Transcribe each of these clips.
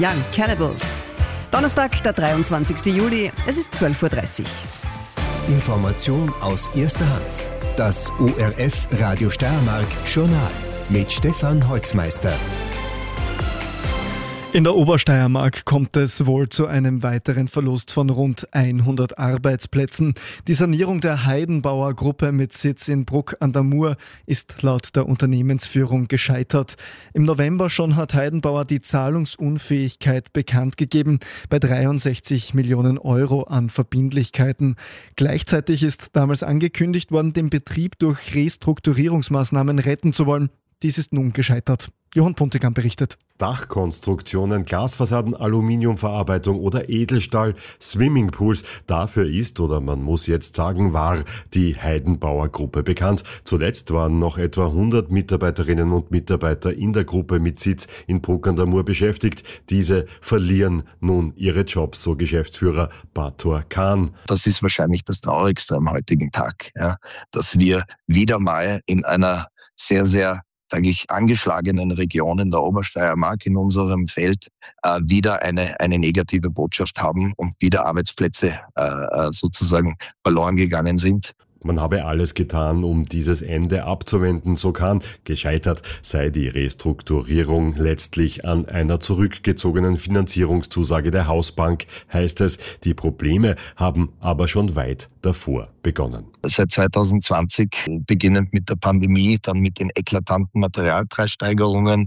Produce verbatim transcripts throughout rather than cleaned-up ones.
Young Cannibals. Donnerstag, der dreiundzwanzigsten Juli, es ist zwölf Uhr dreißig. Information aus erster Hand. Das O R F Radio Steiermark Journal mit Stefan Holzmeister. In der Obersteiermark kommt es wohl zu einem weiteren Verlust von rund hundert Arbeitsplätzen. Die Sanierung der Heidenbauer Gruppe mit Sitz in Bruck an der Mur ist laut der Unternehmensführung gescheitert. Im November schon hat Heidenbauer die Zahlungsunfähigkeit bekannt gegeben bei dreiundsechzig Millionen Euro an Verbindlichkeiten. Gleichzeitig ist damals angekündigt worden, den Betrieb durch Restrukturierungsmaßnahmen retten zu wollen. Dies ist nun gescheitert. Johann Puntigam berichtet. Dachkonstruktionen, Glasfassaden, Aluminiumverarbeitung oder Edelstahl, Swimmingpools. Dafür ist, oder man muss jetzt sagen, war die Heidenbauer Gruppe bekannt. Zuletzt waren noch etwa hundert Mitarbeiterinnen und Mitarbeiter in der Gruppe mit Sitz in Bruck an der Mur beschäftigt. Diese verlieren nun ihre Jobs, so Geschäftsführer Bator Kahn. Das ist wahrscheinlich das Traurigste am heutigen Tag, ja, dass wir wieder mal in einer sehr, sehr sage ich, angeschlagenen Regionen der Obersteiermark in unserem Feld äh, wieder eine, eine negative Botschaft haben und wieder Arbeitsplätze äh, sozusagen verloren gegangen sind. Man habe alles getan, um dieses Ende abzuwenden, so Kahn. Gescheitert sei die Restrukturierung letztlich an einer zurückgezogenen Finanzierungszusage der Hausbank, heißt es. Die Probleme haben aber schon weit davor begonnen. Seit zwanzig zwanzig, beginnend mit der Pandemie, dann mit den eklatanten Materialpreissteigerungen,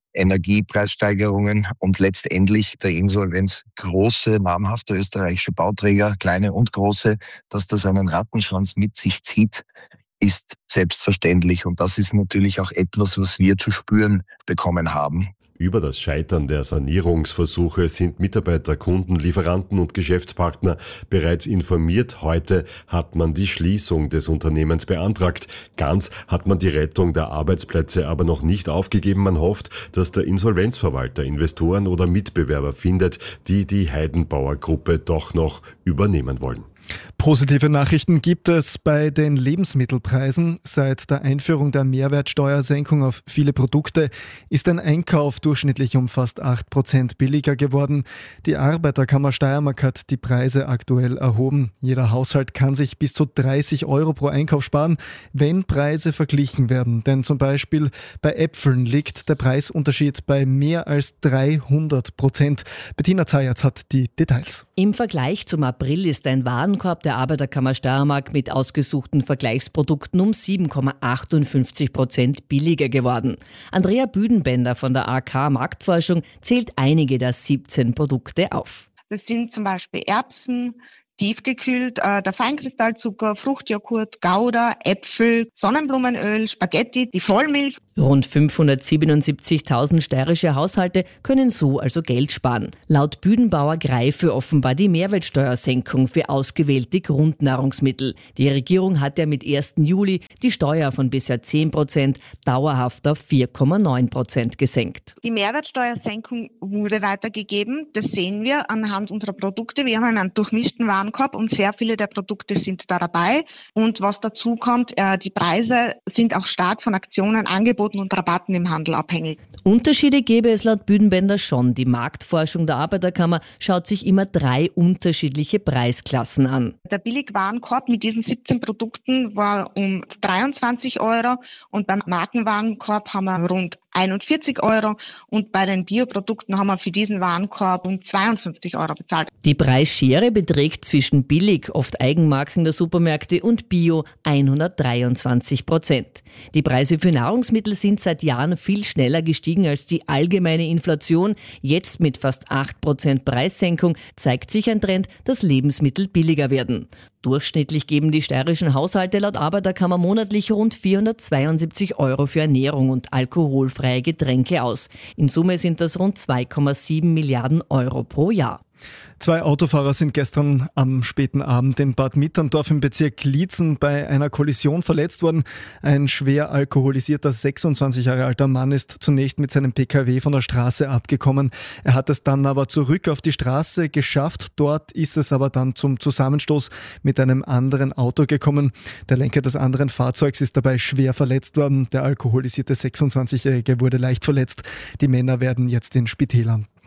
Energiepreissteigerungen und letztendlich der Insolvenz große, namhafte österreichische Bauträger, kleine und große, dass das einen Rattenschwanz mit sich zieht, ist selbstverständlich. Und das ist natürlich auch etwas, was wir zu spüren bekommen haben. Über das Scheitern der Sanierungsversuche sind Mitarbeiter, Kunden, Lieferanten und Geschäftspartner bereits informiert. Heute hat man die Schließung des Unternehmens beantragt. Ganz hat man die Rettung der Arbeitsplätze aber noch nicht aufgegeben. Man hofft, dass der Insolvenzverwalter Investoren oder Mitbewerber findet, die die Heidenbauer Gruppe doch noch übernehmen wollen. Positive Nachrichten gibt es bei den Lebensmittelpreisen. Seit der Einführung der Mehrwertsteuersenkung auf viele Produkte ist ein Einkauf durchschnittlich um fast acht Prozent billiger geworden. Die Arbeiterkammer Steiermark hat die Preise aktuell erhoben. Jeder Haushalt kann sich bis zu dreißig Euro pro Einkauf sparen, wenn Preise verglichen werden. Denn zum Beispiel bei Äpfeln liegt der Preisunterschied bei mehr als dreihundert Prozent. Bettina Zayatz hat die Details. Im Vergleich zum April ist ein Warenkorb der Arbeiterkammer Steiermark mit ausgesuchten Vergleichsprodukten um sieben Komma achtundfünfzig Prozent billiger geworden. Andrea Büdenbender von der A K Marktforschung zählt einige der siebzehn Produkte auf. Das sind zum Beispiel Erbsen, tiefgekühlt, äh, der Feinkristallzucker, Fruchtjoghurt, Gouda, Äpfel, Sonnenblumenöl, Spaghetti, die Vollmilch. Rund fünfhundertsiebenundsiebzigtausend steirische Haushalte können so also Geld sparen. Laut Büdenbauer greife offenbar die Mehrwertsteuersenkung für ausgewählte Grundnahrungsmittel. Die Regierung hat ja mit ersten Juli die Steuer von bisher zehn Prozent dauerhaft auf vier Komma neun Prozent gesenkt. Die Mehrwertsteuersenkung wurde weitergegeben. Das sehen wir anhand unserer Produkte. Wir haben einen durchmischten Warenkorb und sehr viele der Produkte sind da dabei. Und was dazu kommt, äh, die Preise sind auch stark von Aktionen, Angeboten und Rabatten im Handel abhängig. Unterschiede gäbe es laut Büdenbender schon. Die Marktforschung der Arbeiterkammer schaut sich immer drei unterschiedliche Preisklassen an. Der Billigwarenkorb mit diesen siebzehn Produkten war um dreiundzwanzig Euro und beim Markenwarenkorb haben wir rund einundvierzig Euro und bei den Bioprodukten haben wir für diesen Warenkorb um zweiundfünfzig Euro bezahlt. Die Preisschere beträgt zwischen billig, oft Eigenmarken der Supermärkte, und Bio hundertdreiundzwanzig Prozent. Die Preise für Nahrungsmittel sind seit Jahren viel schneller gestiegen als die allgemeine Inflation. Jetzt mit fast acht Prozent Preissenkung zeigt sich ein Trend, dass Lebensmittel billiger werden. Durchschnittlich geben die steirischen Haushalte laut Arbeiterkammer monatlich rund vierhundertzweiundsiebzig Euro für Ernährung und alkoholfreie Getränke aus. In Summe sind das rund zwei Komma sieben Milliarden Euro pro Jahr. Zwei Autofahrer sind gestern am späten Abend in Bad Mitterndorf im Bezirk Liezen bei einer Kollision verletzt worden. Ein schwer alkoholisierter sechsundzwanzig Jahre alter Mann ist zunächst mit seinem P K W von der Straße abgekommen. Er hat es dann aber zurück auf die Straße geschafft. Dort ist es aber dann zum Zusammenstoß mit einem anderen Auto gekommen. Der Lenker des anderen Fahrzeugs ist dabei schwer verletzt worden. Der alkoholisierte sechsundzwanzigjährige wurde leicht verletzt. Die Männer werden jetzt in Spitälern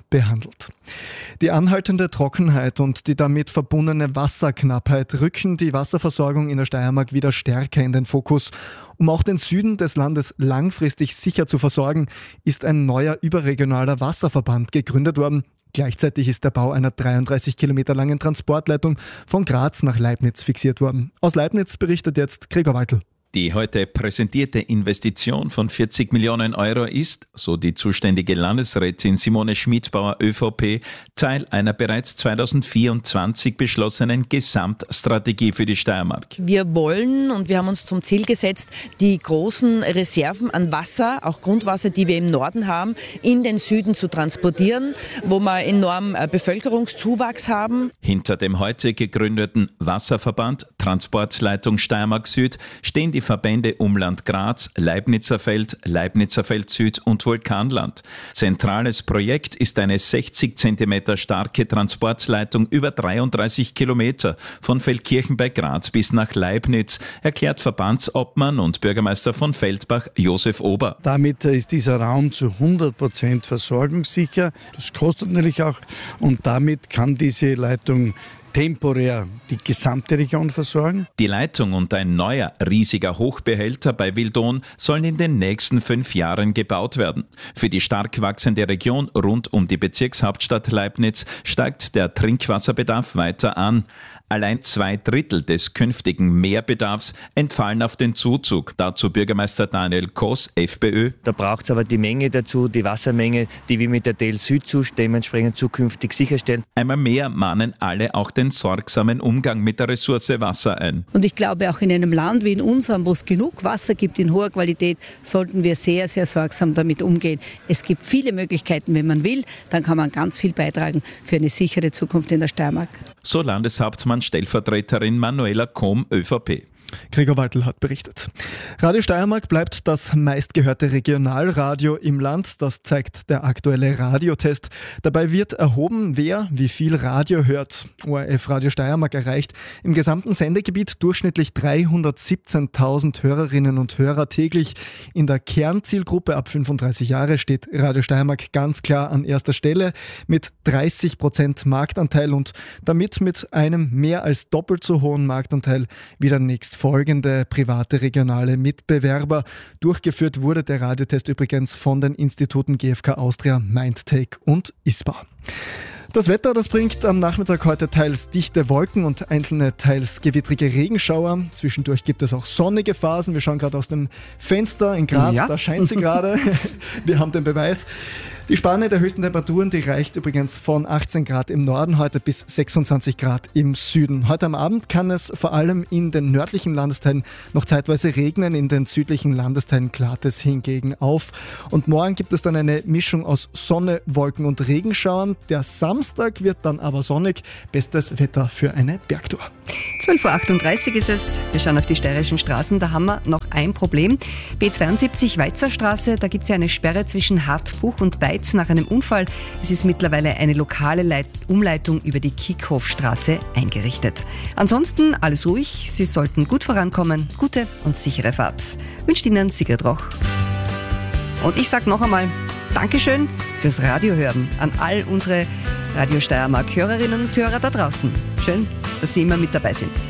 behandelt. Die anhaltende Trockenheit und die damit verbundene Wasserknappheit rücken die Wasserversorgung in der Steiermark wieder stärker in den Fokus. Um auch den Süden des Landes langfristig sicher zu versorgen, ist ein neuer überregionaler Wasserverband gegründet worden. Gleichzeitig ist der Bau einer dreiunddreißig Kilometer langen Transportleitung von Graz nach Leibniz fixiert worden. Aus Leibniz berichtet jetzt Gregor Waltl. Die heute präsentierte Investition von vierzig Millionen Euro ist, so die zuständige Landesrätin Simone Schmidbauer ÖVP, Teil einer bereits zweitausendvierundzwanzig beschlossenen Gesamtstrategie für die Steiermark. Wir wollen und wir haben uns zum Ziel gesetzt, die großen Reserven an Wasser, auch Grundwasser, die wir im Norden haben, in den Süden zu transportieren, wo wir enorm Bevölkerungszuwachs haben. Hinter dem heute gegründeten Wasserverband Transportleitung Steiermark Süd stehen die Die Verbände Umland Graz, Leibnizer Feld, Leibnizer Feld Süd und Vulkanland. Zentrales Projekt ist eine sechzig Zentimeter starke Transportleitung über dreiunddreißig Kilometer von Feldkirchen bei Graz bis nach Leibniz, erklärt Verbandsobmann und Bürgermeister von Feldbach Josef Ober. Damit ist dieser Raum zu hundert Prozent versorgungssicher. Das kostet natürlich auch und damit kann diese Leitung temporär die gesamte Region versorgen. Die Leitung und ein neuer riesiger Hochbehälter bei Wildon sollen in den nächsten fünf Jahren gebaut werden. Für die stark wachsende Region rund um die Bezirkshauptstadt Leibniz steigt der Trinkwasserbedarf weiter an. Allein zwei Drittel des künftigen Mehrbedarfs entfallen auf den Zuzug. Dazu Bürgermeister Daniel Koss, FPÖ. Da braucht es aber die Menge dazu, die Wassermenge, die wir mit der D L Süd dementsprechend zukünftig sicherstellen. Einmal mehr mahnen alle auch den sorgsamen Umgang mit der Ressource Wasser ein. Und ich glaube, auch in einem Land wie in unserem, wo es genug Wasser gibt in hoher Qualität, sollten wir sehr, sehr sorgsam damit umgehen. Es gibt viele Möglichkeiten, wenn man will, dann kann man ganz viel beitragen für eine sichere Zukunft in der Steiermark. So Landeshauptmann Stellvertreterin Manuela Kohm, ÖVP. Gregor Waltl hat berichtet. Radio Steiermark bleibt das meistgehörte Regionalradio im Land. Das zeigt der aktuelle Radiotest. Dabei wird erhoben, wer wie viel Radio hört. O R F Radio Steiermark erreicht im gesamten Sendegebiet durchschnittlich dreihundertsiebzehntausend Hörerinnen und Hörer täglich. In der Kernzielgruppe ab fünfunddreißig Jahre steht Radio Steiermark ganz klar an erster Stelle mit dreißig Prozent Marktanteil und damit mit einem mehr als doppelt so hohen Marktanteil wie der nächste folgende private regionale Mitbewerber. Durchgeführt wurde der Radiotest übrigens von den Instituten G F K Austria, Mindtake und I S P A. Das Wetter, das bringt am Nachmittag heute teils dichte Wolken und einzelne teils gewittrige Regenschauer. Zwischendurch gibt es auch sonnige Phasen. Wir schauen gerade aus dem Fenster in Graz, ja. Da scheint sie gerade. Wir haben den Beweis. Die Spanne der höchsten Temperaturen, die reicht übrigens von achtzehn Grad im Norden heute bis sechsundzwanzig Grad im Süden. Heute am Abend kann es vor allem in den nördlichen Landesteilen noch zeitweise regnen, in den südlichen Landesteilen klart es hingegen auf. Und morgen gibt es dann eine Mischung aus Sonne, Wolken und Regenschauern. Der Samstag wird dann aber sonnig. Bestes Wetter für eine Bergtour. zwölf Uhr achtunddreißig ist es. Wir schauen auf die steirischen Straßen. Da haben wir noch ein Problem. B zweiundsiebzig Weizerstraße, da gibt es ja eine Sperre zwischen Hartbuch und Beiz nach einem Unfall. Es ist mittlerweile eine lokale Leit- Umleitung über die Kiekhofstraße eingerichtet. Ansonsten alles ruhig. Sie sollten gut vorankommen. Gute und sichere Fahrt. Wünscht Ihnen Sigrid Roch. Und ich sage noch einmal Dankeschön fürs Radiohören an all unsere Radio Steiermark Hörerinnen und Hörer da draußen. Schön, dass Sie immer mit dabei sind.